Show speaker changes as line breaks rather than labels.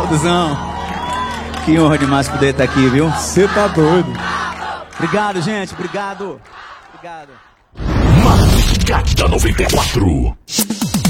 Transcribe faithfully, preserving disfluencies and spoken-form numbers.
Aldozão, que honra demais poder estar aqui, viu?
Você tá doido.
Obrigado, gente, obrigado. Obrigado.
Madrugada noventa e quatro.